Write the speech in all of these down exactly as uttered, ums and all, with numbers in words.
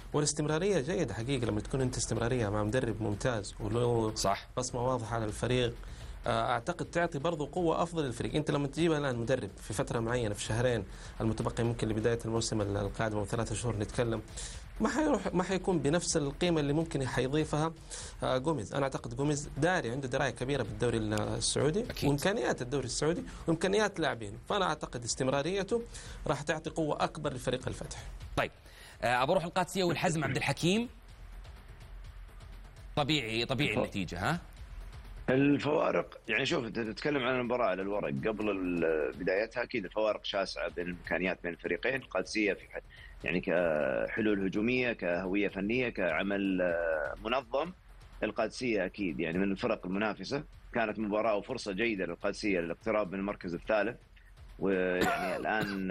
والاستمرارية جيدة حقيقة لما تكون أنت استمرارية مع مدرب ممتاز وله صح بصمة واضحة على الفريق، أعتقد تعطي برضو قوة أفضل للفريق. أنت لما تجيب الآن مدرب في فترة معينة في شهرين المتبقي ممكن لبداية الموسم القادم أو ثلاثة شهور نتكلم، ما حيروح ما حيكون بنفس القيمة اللي ممكن حيضيفها جوميز. أنا أعتقد جوميز داري عنده دراية كبيرة بالدوري السعودي أكيد. وإمكانيات الدوري السعودي وإمكانيات لاعبين، فأنا أعتقد استمراريته راح تعطي قوة أكبر لفريق الفتح. طيب أبى أروح القادسية والحزم. عبد الحكيم، طبيعي طبيعي النتيجة ها؟ الفوارق يعني شوف انت تتكلم عن المباراه على الورق قبل بدايتها، اكيد الفوارق شاسعه بين الامكانيات بين الفريقين. القادسيه في يعني كحلول هجوميه، كهويه فنيه، كعمل منظم، القادسيه اكيد يعني من الفرق المنافسه. كانت مباراه وفرصه جيده للقادسيه للاقتراب من المركز الثالث، ويعني الان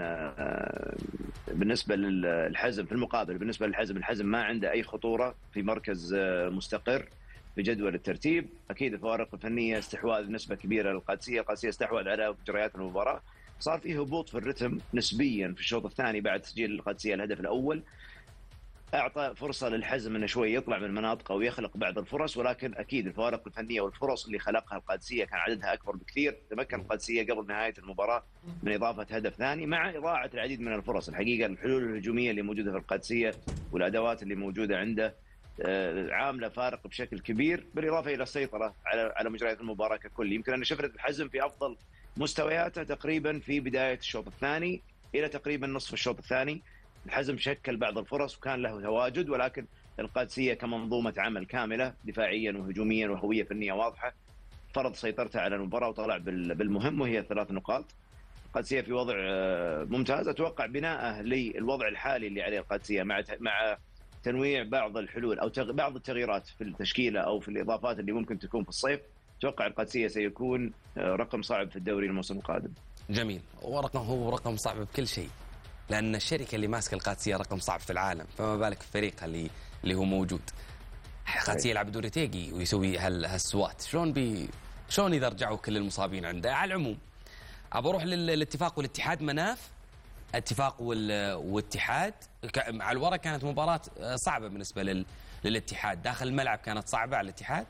بالنسبه للحزم في المقابل، بالنسبه للحزم الحزم ما عنده اي خطوره في مركز مستقر في جدول الترتيب. اكيد الفوارق الفنيه، استحواذ نسبه كبيره للقادسيه، القادسيه استحوذ على جريات المباراه. صار فيه هبوط في الرتم نسبيا في الشوط الثاني بعد تسجيل القادسيه الهدف الاول، اعطى فرصه للحزم انه شوي يطلع من مناطقه ويخلق بعض الفرص، ولكن اكيد الفوارق الفنيه والفرص اللي خلقها القادسيه كان عددها اكبر بكثير. تمكن القادسيه قبل نهايه المباراه من اضافه هدف ثاني مع اضاعه العديد من الفرص. الحقيقه الحلول الهجوميه اللي موجوده في القادسيه والادوات اللي موجوده عنده عامله فارق بشكل كبير، بالاضافه الى السيطره على على مجريات المباراه ككل. يمكن ان شفنا الحزم في افضل مستوياته تقريبا في بدايه الشوط الثاني الى تقريبا نصف الشوط الثاني. الحزم شكل بعض الفرص وكان له تواجد، ولكن القادسيه كمنظومه عمل كامله دفاعيا وهجوميا وهويه فنيه واضحه فرض سيطرته على المباراه وطلع بالمهم وهي ثلاث نقاط. القادسيه في وضع ممتاز، اتوقع بناءه للوضع الحالي اللي عليه القادسيه مع مع تنويع بعض الحلول او بعض التغييرات في التشكيله او في الاضافات اللي ممكن تكون في الصيف. اتوقع القادسيه سيكون رقم صعب في الدوري الموسم القادم. جميل، ورقم هو رقم صعب بكل شيء، لان الشركه اللي ماسكه القادسيه رقم صعب في العالم، فما بالك فريقها اللي اللي هو موجود. القادسيه يلعب دوري تيجي ويسوي هالسوات، شلون بي شلون اذا رجعوا كل المصابين عنده؟ على العموم ابى اروح للاتفاق والاتحاد. مناف، اتفاق والاتحاد على الورق كانت مباراة صعبة بالنسبة لل... للاتحاد، داخل الملعب كانت صعبة على الاتحاد.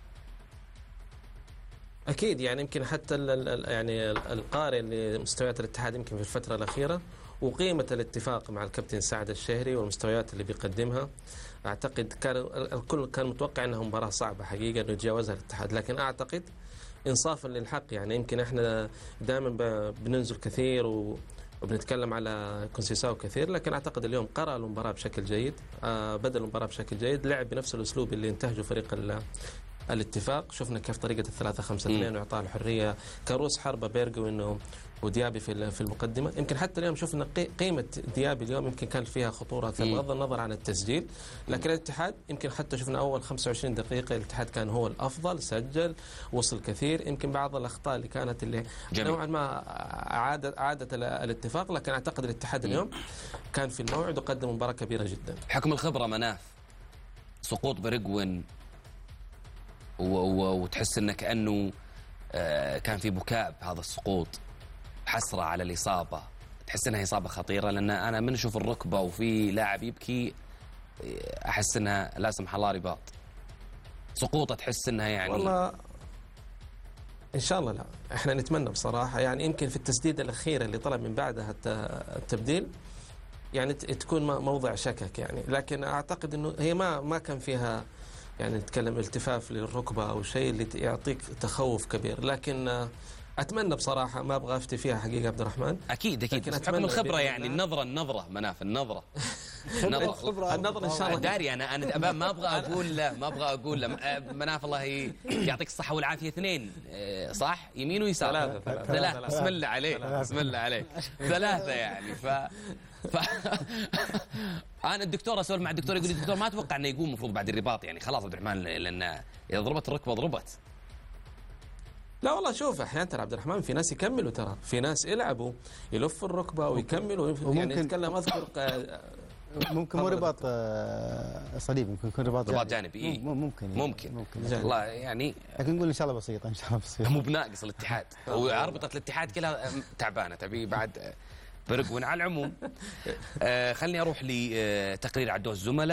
أكيد يعني يمكن حتى ال يعني القارئ لمستويات الاتحاد يمكن في الفترة الأخيرة وقيمة الاتفاق مع الكابتن سعد الشهري والمستويات اللي بيقدمها، أعتقد كان الكل كان متوقع أنها مباراة صعبة حقيقة أنه يتجاوزها الاتحاد، لكن أعتقد إنصافا للحق يعني يمكن إحنا دائما بننزل كثير و وبنتكلم على كونسيساو كثير، لكن أعتقد اليوم قرأ المباراة بشكل جيد، بدل المباراة بشكل جيد، لعب بنفس الأسلوب اللي انتهجه فريق الاتفاق. شفنا كيف طريقة الثلاثة خمسة اثنين وإعطاء الحرية كروس حربة بيرجو إنه وديابي في في المقدمة. يمكن حتى اليوم شفنا قيمة ديابي اليوم يمكن كان فيها خطورة بغض النظر عن التسجيل، لكن الاتحاد يمكن حتى شفنا أول خمسة وعشرين دقيقة الاتحاد كان هو الأفضل، سجل وصل كثير. يمكن بعض الأخطاء اللي كانت اللي نوعا ما عادت عادت الاتفاق، لكن أعتقد الاتحاد اليوم كان في الموعد وقدم مباراة كبيرة جدا. حكم الخبرة مناف، سقوط برجوين وتحس انه كأنه كان في بكاء بهذا السقوط، حسرة على الإصابة، تحس انها إصابة خطيرة؟ لأن أنا من أشوف الركبة وفي لاعب يبكي أحس انها لا سمح الله رباط. سقوطة تحس انها يعني والله إن شاء الله لا، إحنا نتمنى بصراحة يعني يمكن في التسديدة الأخيرة اللي طلب من بعدها التبديل يعني تكون موضع شكك يعني، لكن أعتقد إنه هي ما ما كان فيها يعني نتكلم التفاف للركبة أو شيء اللي يعطيك تخوف كبير، لكن أتمنى بصراحة ما أبغى أفتي فيها حقيقة عبد الرحمن. أكيد أكيد حكم الخبرة يعني النظرة النظرة مناف النظرة النظرة النظرة إن شاء الله داري أنا أنا ما أبغى أقول لا ما أبغى أقول لا مناف الله يعطيك الصحة والعافية اثنين صح يمين ويسار ثلاثة ثلاثة بسم الله عليك بسم الله عليك ثلاثة يعني ف ف انا الدكتور اسولف مع الدكتور يقول لي الدكتور ما اتوقع انه يقوم المفروض بعد الرباط يعني خلاص عبد الرحمن لان اذا ضربت الركبه ضربت. لا والله شوف احيانا ترى عبد الرحمن في ناس يكملوا ترى في ناس يلعبوا يلفوا الركبه ويكملوا يعني نتكلم اذكر ممكن مو رباط صليب ممكن يكون رباط رباط جانبي إيه؟ ممكن ممكن ممكن والله يعني لكن نقول ان شاء الله بسيطه ان شاء الله بسيطه مو بناقص الاتحاد واربطه الاتحاد كلها تعبانه تبي بعد برجوين. على العموم خليني اروح لتقرير عدو الزملاء.